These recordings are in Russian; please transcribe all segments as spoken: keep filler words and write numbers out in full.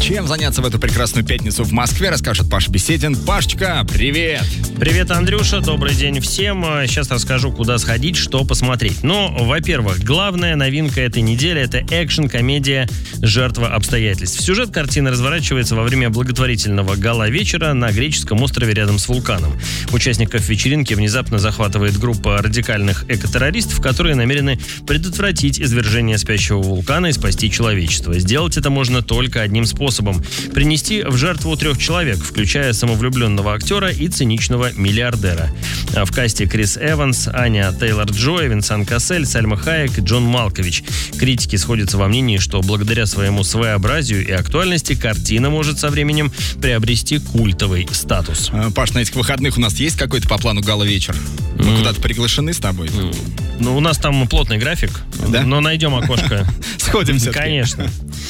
Чем заняться в эту прекрасную пятницу в Москве, расскажет Паша Беседин. Пашечка, привет! Привет, Андрюша, добрый день всем. Сейчас расскажу, куда сходить, что посмотреть. Ну, во-первых, главная новинка этой недели — это экшн-комедия «Жертва обстоятельств». Сюжет картины разворачивается во время благотворительного гала-вечера на греческом острове рядом с вулканом. Участников вечеринки внезапно захватывает группа радикальных экотеррористов, которые намерены предотвратить извержение спящего вулкана и спасти человечество. Сделать это можно только одним способом — принести в жертву трех человек, включая самовлюбленного актера и циничного миллиардера. В касте Крис Эванс, Аня Тейлор-Джой, Винсан Кассель, Сальма Хайек и Джон Малкович. Критики сходятся во мнении, что благодаря своему своеобразию и актуальности картина может со временем приобрести культовый статус. Паш, на этих выходных у нас есть какой-то по плану гала-вечер? Мы mm. куда-то приглашены с тобой? Mm. Ну, у нас там плотный график, да? Но найдем окошко. Сходим все-таки. Конечно.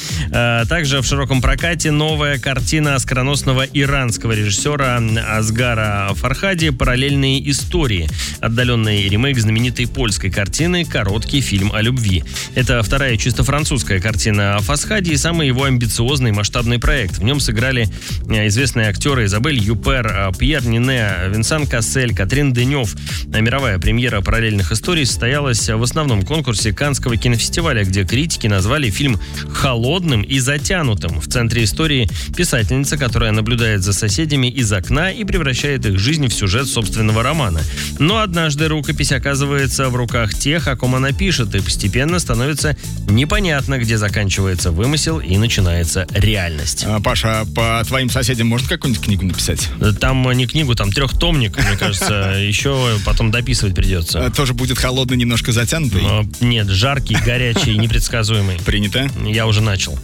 Также в широком прокате новая картина скороносного иранского режиссера Асгара Фархади «Параллельные истории». Отдаленный ремейк знаменитой польской картины «Короткий фильм о любви». Это вторая чисто французская картина Фархади и самый его амбициозный масштабный проект. В нем сыграли известные актеры Изабель Юпер, Пьер Нине, Винсан Кассель, Катрин Денев. Мировая премьера «Параллельных историй» состоялась в основном конкурсе Каннского кинофестиваля, где критики назвали фильм холодным и затянутым. В центре истории писательница, которая наблюдает за соседями из окна и превращает их жизнь в сюжет собственного романа. Но однажды рукопись оказывается в руках тех, о ком она пишет, и постепенно становится непонятно, где заканчивается вымысел и начинается реальность. А, Паша, по твоим соседям можно какую-нибудь книгу написать? Там не книгу, там трехтомник, мне кажется, еще потом дописывать придется. Тоже будет холодный, немножко затянутый? Нет, жаркий, горячий, непредсказуемый. Принято. Я уже начал.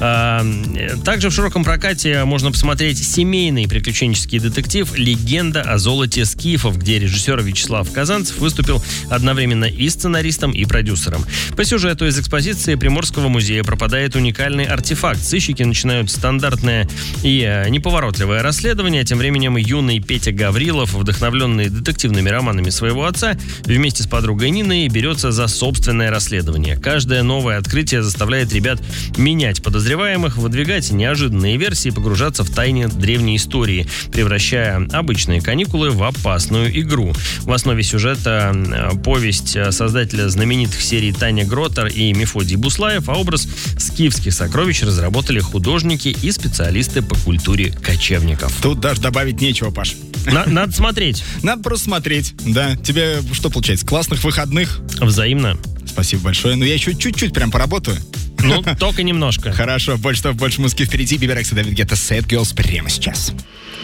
Также в широком прокате можно посмотреть семейный приключенческий детектив «Легенда о золоте скифов», где режиссер Вячеслав Казанцев выступил одновременно и сценаристом, и продюсером. По сюжету из экспозиции Приморского музея пропадает уникальный артефакт. Сыщики начинают стандартное и неповоротливое расследование. Тем временем юный Петя Гаврилов, вдохновленный детективными романами своего отца, вместе с подругой Ниной берется за собственное расследование. Каждое новое открытие заставляет ребят менять подозреваемых, выдвигать неожиданные версии, погружаться в тайны древней истории, превращая обычные каникулы в опасную игру. В основе сюжета повесть создателя знаменитых серий Таня Гротер и Мефодий Буслаев, а образ скифских сокровищ разработали художники и специалисты по культуре кочевников. Тут даже добавить нечего, Паш. На- надо смотреть. Надо просто смотреть, да. Тебе что получается, классных выходных? Взаимно. Спасибо большое. Но я еще чуть-чуть прям поработаю. Ну, только немножко. Хорошо, больше того, больше музыки впереди. Биберекс и Дэвид Гетта, Sad Girls прямо сейчас.